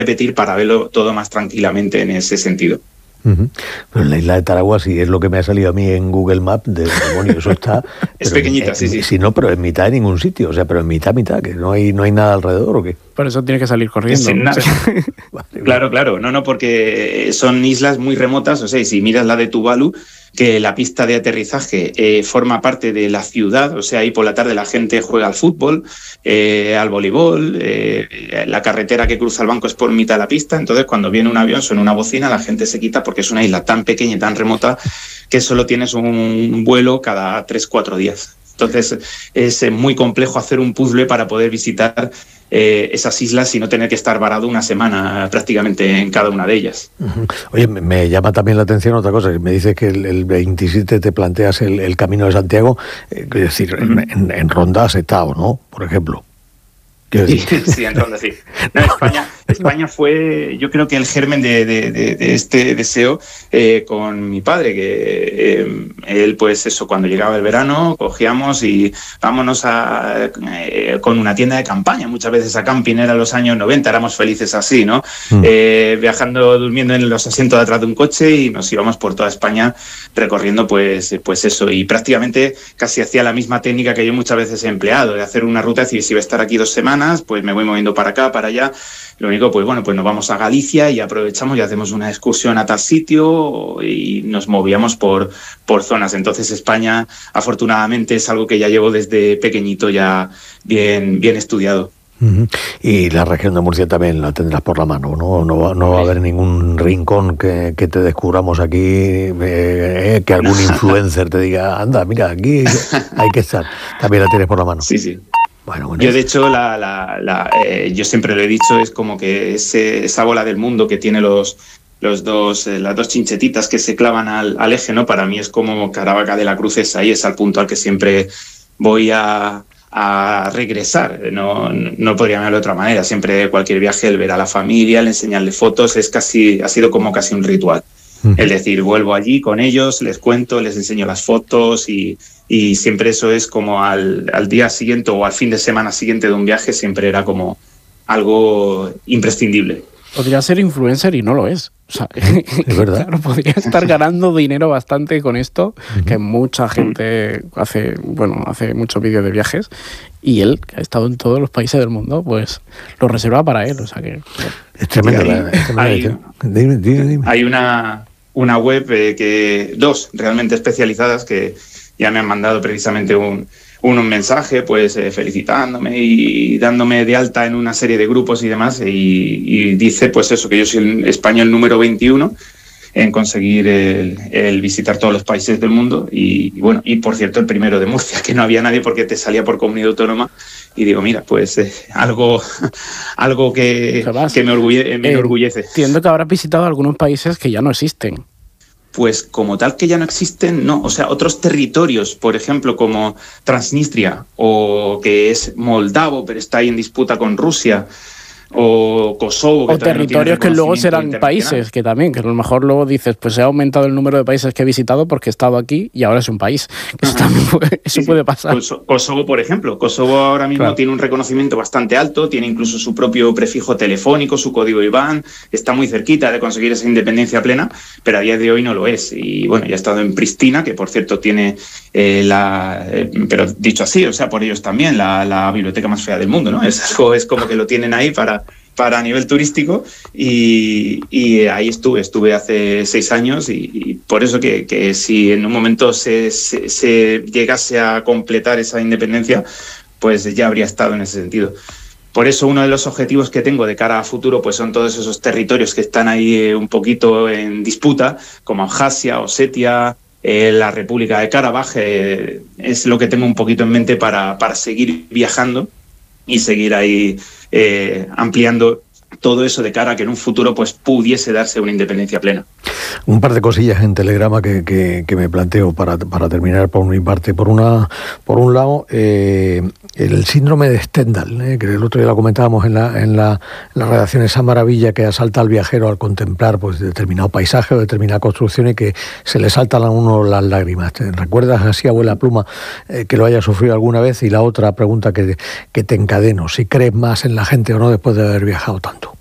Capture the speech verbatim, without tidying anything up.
repetir para verlo todo más tranquilamente en ese sentido. Uh-huh. Pero en la isla de Taragua, sí es lo que me ha salido a mí en Google Maps, de demonio, eso está... Es pequeñita, en, sí, sí. Sí, no, pero en mitad de ningún sitio, o sea, pero en mitad, mitad, que no hay, no hay nada alrededor, ¿o qué? Por eso tiene que salir corriendo. Sin nada. Sí. Vale, claro, claro, no, no, porque son islas muy remotas, o sea, si miras la de Tuvalu, que la pista de aterrizaje eh, forma parte de la ciudad, o sea, ahí por la tarde la gente juega al fútbol, eh, al voleibol, eh, la carretera que cruza el banco es por mitad de la pista, entonces cuando viene un avión suena una bocina, la gente se quita porque es una isla tan pequeña y tan remota que solo tienes un vuelo cada tres, cuatro días. Entonces es muy complejo hacer un puzzle para poder visitar eh, esas islas y no tener que estar varado una semana prácticamente en cada una de ellas. Uh-huh. Oye, me, me llama también la atención otra cosa, que me dices que el, el veintisiete te planteas el, el Camino de Santiago, eh, es decir, uh-huh. en, en, en Ronda has estado, ¿no? Por ejemplo. Sí, sí, en Ronda sí. No, España, España fue, yo creo que el germen de, de, de, de este deseo eh, con mi padre, que eh, él, pues eso, cuando llegaba el verano, cogíamos y vámonos a, eh, con una tienda de campaña. Muchas veces a camping era los años noventa, éramos felices así, ¿no? Mm. Eh, viajando, durmiendo en los asientos de atrás de un coche y nos íbamos por toda España recorriendo, pues, pues eso. Y prácticamente casi hacía la misma técnica que yo muchas veces he empleado, de hacer una ruta, decir, si voy a estar aquí dos semanas, pues me voy moviendo para acá, para allá. Lo único, pues bueno, pues nos vamos a Galicia y aprovechamos y hacemos una excursión a tal sitio y nos movíamos por, por zonas. Entonces España, afortunadamente, es algo que ya llevo desde pequeñito ya bien, bien estudiado. Uh-huh. Y la región de Murcia también la tendrás por la mano, ¿no? No va, no va a haber ningún rincón que, que te descubramos aquí, eh, que algún influencer te diga, anda, mira, aquí hay que estar. También la tienes por la mano. Sí, sí. Bueno, bueno. Yo, de hecho, la, la, la, eh, yo siempre lo he dicho, es como que ese, esa bola del mundo que tiene los, los dos, eh, las dos chinchetitas que se clavan al, al eje, ¿no? Para mí es como Caravaca de la Cruz, es ahí, es al punto al que siempre voy a, a regresar. No, no podría llamarlo de otra manera. Siempre cualquier viaje, el ver a la familia, el enseñarle fotos, es casi, ha sido como casi un ritual. Uh-huh. Es decir, vuelvo allí con ellos, les cuento, les enseño las fotos y... Y siempre eso es como al, al día siguiente o al fin de semana siguiente de un viaje, siempre era como algo imprescindible. Podría ser influencer y no lo es. O sea, es verdad. Claro, podría estar ganando dinero bastante con esto, uh-huh. que mucha gente hace, bueno, hace muchos vídeos de viajes, y él, que ha estado en todos los países del mundo, pues lo reserva para él. O sea que es tremendo. Hay, la, es tremendo hay, dime, dime, dime. hay una, una web eh, que dos realmente especializadas que ya me han mandado precisamente un, un mensaje pues eh, felicitándome y dándome de alta en una serie de grupos y demás, y, y dice pues eso, que yo soy el español número veintiuno en conseguir el, el visitar todos los países del mundo y, y bueno, y por cierto el primero de Murcia, que no había nadie porque te salía por comunidad autónoma, y digo, mira, pues eh, algo, algo que, que me, orgulle, me eh, enorgullece. Entiendo que habrás visitado algunos países que ya no existen. Pues como tal que ya no existen, no. O sea, otros territorios, por ejemplo, como Transnistria, o que es moldavo, pero está ahí en disputa con Rusia, o Kosovo, que o territorios no que luego serán países, que también, que a lo mejor luego dices, pues se ha aumentado el número de países que he visitado porque he estado aquí y ahora es un país. Eso, también puede, eso sí, puede pasar. Kosovo, por ejemplo. Kosovo ahora mismo claro. tiene un reconocimiento bastante alto, tiene incluso su propio prefijo telefónico, su código I B A N, está muy cerquita de conseguir esa independencia plena, pero a día de hoy no lo es. Y bueno, ya ha estado en Pristina, que por cierto tiene eh, la... Eh, pero dicho así, o sea, por ellos también, la, la biblioteca más fea del mundo, ¿no? Es algo, es como que lo tienen ahí para... para a nivel turístico y, y ahí estuve, estuve hace seis años y, y por eso que, que si en un momento se, se, se llegase a completar esa independencia, pues ya habría estado en ese sentido. Por eso uno de los objetivos que tengo de cara a futuro pues son todos esos territorios que están ahí un poquito en disputa, como Abjasia, Osetia, eh, la República de Karabaj, eh, es lo que tengo un poquito en mente para, para seguir viajando y seguir ahí eh, ampliando todo eso de cara a que en un futuro pues pudiese darse una independencia plena. Un par de cosillas en Telegrama que, que, que me planteo para, para terminar por mi parte. Por una por un lado, eh, el síndrome de Stendhal, eh, que el otro día lo comentábamos en la, en la, en la redacción, esa maravilla que asalta al viajero al contemplar pues determinado paisaje o determinada construcción y que se le saltan a uno las lágrimas. ¿Te recuerdas así, abuela Pluma, eh, que lo haya sufrido alguna vez? Y la otra pregunta que, que te encadeno, si crees más en la gente o no después de haber viajado tanto.